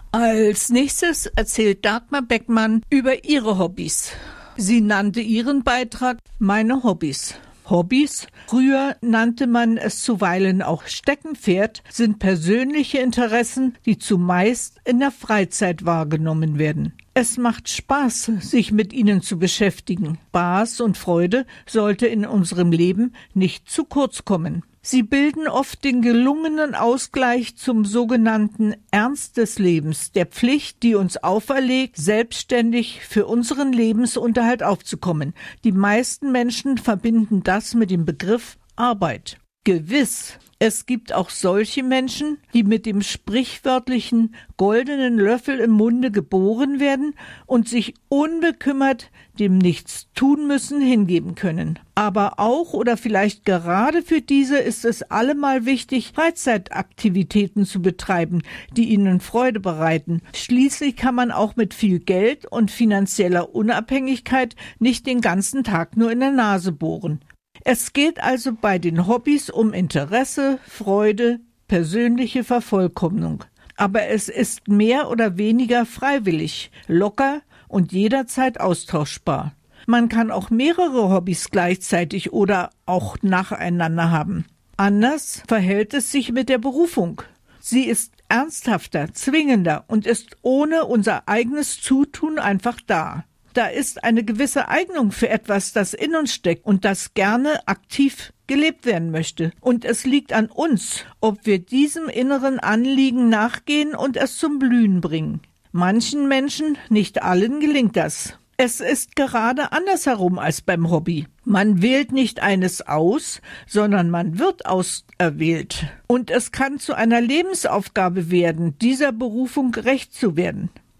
Als nächstes erzählt Dagmar Beckmann über ihre Hobbys. Sie nannte ihren Beitrag »Meine Hobbys«. Hobbys, früher nannte man es zuweilen auch Steckenpferd, sind persönliche Interessen, die zumeist in der Freizeit wahrgenommen werden. Es macht Spaß, sich mit ihnen zu beschäftigen. Spaß und Freude sollte in unserem Leben nicht zu kurz kommen. Sie bilden oft den gelungenen Ausgleich zum sogenannten Ernst des Lebens, der Pflicht, die uns auferlegt, selbstständig für unseren Lebensunterhalt aufzukommen. Die meisten Menschen verbinden das mit dem Begriff Arbeit. Gewiss, es gibt auch solche Menschen, die mit dem sprichwörtlichen goldenen Löffel im Munde geboren werden und sich unbekümmert dem Nichtstun-müssen hingeben können. Aber auch oder vielleicht gerade für diese ist es allemal wichtig, Freizeitaktivitäten zu betreiben, die ihnen Freude bereiten. Schließlich kann man auch mit viel Geld und finanzieller Unabhängigkeit nicht den ganzen Tag nur in der Nase bohren. Es geht also bei den Hobbys um Interesse, Freude, persönliche Vervollkommnung. Aber es ist mehr oder weniger freiwillig, locker und jederzeit austauschbar. Man kann auch mehrere Hobbys gleichzeitig oder auch nacheinander haben. Anders verhält es sich mit der Berufung. Sie ist ernsthafter, zwingender und ist ohne unser eigenes Zutun einfach da. Da ist eine gewisse Eignung für etwas, das in uns steckt und das gerne aktiv gelebt werden möchte. Und es liegt an uns, ob wir diesem inneren Anliegen nachgehen und es zum Blühen bringen. Manchen Menschen, nicht allen, gelingt das. Es ist gerade andersherum als beim Hobby. Man wählt nicht eines aus, sondern man wird auserwählt. Und es kann zu einer Lebensaufgabe werden, dieser Berufung gerecht zu werden.